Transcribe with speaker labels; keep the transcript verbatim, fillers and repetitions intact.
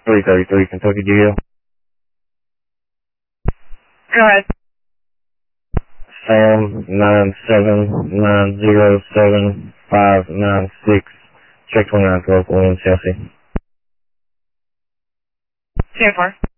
Speaker 1: three thirty-three, Kentucky G L.
Speaker 2: Go ahead.
Speaker 1: Sam nine seven nine zero seven five nine six. Check twenty-nine twelve, Williams, Chelsea.
Speaker 2: ten four.